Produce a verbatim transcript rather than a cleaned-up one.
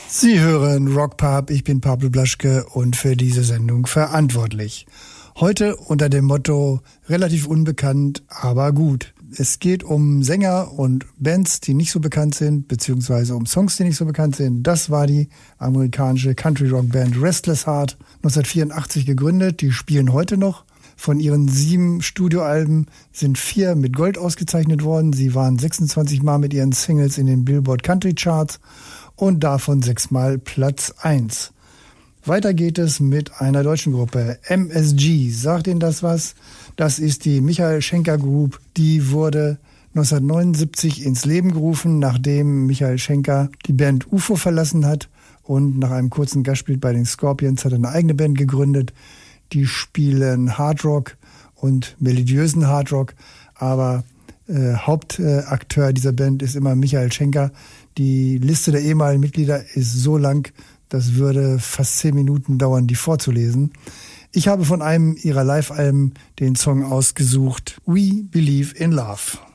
Sie hören Rockpop, ich bin Pablo Blaschke und für diese Sendung verantwortlich. Heute unter dem Motto relativ unbekannt, aber gut. Es geht um Sänger und Bands, die nicht so bekannt sind, beziehungsweise um Songs, die nicht so bekannt sind. Das war die amerikanische Country-Rock-Band Restless Heart, neunzehnhundertvierundachtzig gegründet. Die spielen heute noch. Von ihren sieben Studioalben sind vier mit Gold ausgezeichnet worden. Sie waren sechsundzwanzig Mal mit ihren Singles in den Billboard Country Charts und davon sechsmal Platz eins. Weiter geht es mit einer deutschen Gruppe, M S G. Sagt Ihnen das was? Das ist die Michael Schenker Group. Die wurde neunzehnhundertneunundsiebzig ins Leben gerufen, nachdem Michael Schenker die Band U F O verlassen hat und nach einem kurzen Gastspiel bei den Scorpions hat er eine eigene Band gegründet. Die spielen Hardrock und melodiösen Hardrock, aber äh, Hauptakteur dieser Band ist immer Michael Schenker. Die Liste der ehemaligen Mitglieder ist so lang, das würde fast zehn Minuten dauern, die vorzulesen. Ich habe von einem ihrer Live-Alben den Song ausgesucht, We Believe in Love.